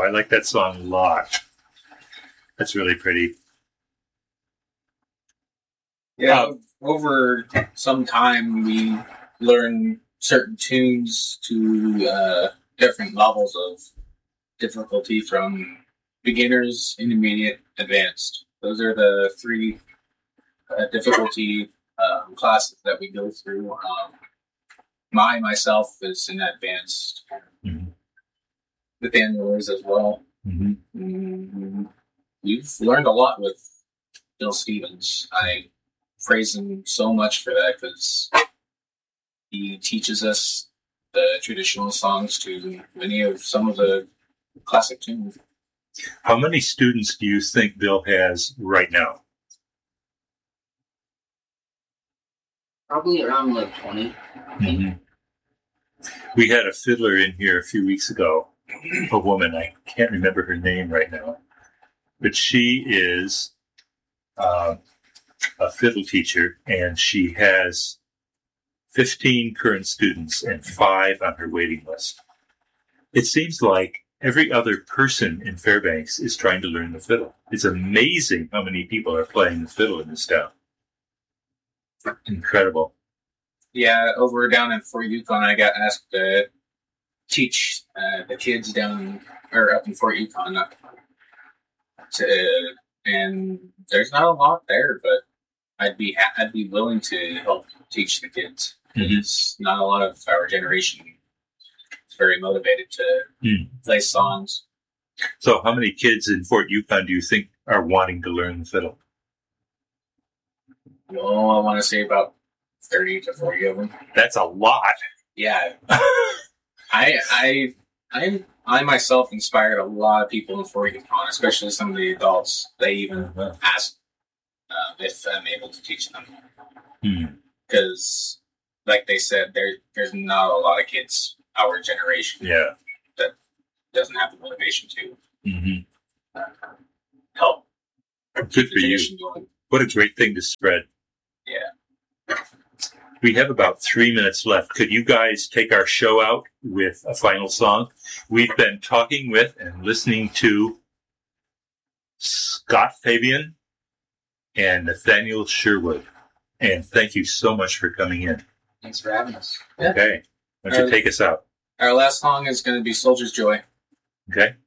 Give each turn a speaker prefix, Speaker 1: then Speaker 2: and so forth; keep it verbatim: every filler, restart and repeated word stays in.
Speaker 1: I like that song a lot. That's really pretty.
Speaker 2: Yeah, uh, over some time we learn certain tunes to uh, different levels of difficulty, from beginners, intermediate, advanced. Those are the three uh, difficulty um, classes that we go through. Um, my myself is in advanced. Mm-hmm. Nathaniel is as well. Mm-hmm. Mm-hmm. We've learned a lot with Bill Stevens. I praise him so much for that, because he teaches us the traditional songs to many of some of the classic tunes.
Speaker 1: How many students do you think Bill has right now?
Speaker 3: Probably around like twenty.
Speaker 1: Mm-hmm. We had a fiddler in here a few weeks ago, a woman. I can't remember her name right now, but she is uh, a fiddle teacher, and she has fifteen current students and five on her waiting list. It seems like every other person in Fairbanks is trying to learn the fiddle. It's amazing how many people are playing the fiddle in this town. Incredible.
Speaker 2: Yeah, over down in Fort Yukon, I got asked to teach uh, the kids down, or up in Fort Yukon. Uh, to, and there's not a lot there, but I'd be ha- I'd be willing to help teach the kids. Mm-hmm. It's not a lot of our generation is very motivated to mm. play songs.
Speaker 1: So how many kids in Fort Yukon do you think are wanting to learn the fiddle?
Speaker 2: Well, I want to say about thirty to forty of them.
Speaker 1: That's a lot.
Speaker 2: Yeah. I, I, I, I myself inspired a lot of people in Fort Yukon, especially some of the adults. They even uh-huh. asked uh, if I'm able to teach them. Because, hmm. like they said, there there's not a lot of kids our generation
Speaker 1: yeah.
Speaker 2: that doesn't have the motivation to
Speaker 1: mm-hmm.
Speaker 2: uh, help.
Speaker 1: Good for you. Going. What a great thing to spread.
Speaker 2: Yeah.
Speaker 1: We have about three minutes left. Could you guys take our show out with a final song? We've been talking with and listening to Scott Fabian and Nathaniel Sherwood. And thank you so much for coming in.
Speaker 3: Thanks for having us.
Speaker 1: Okay. Why don't you take us out?
Speaker 2: Our last song is going to be Soldier's Joy.
Speaker 1: Okay.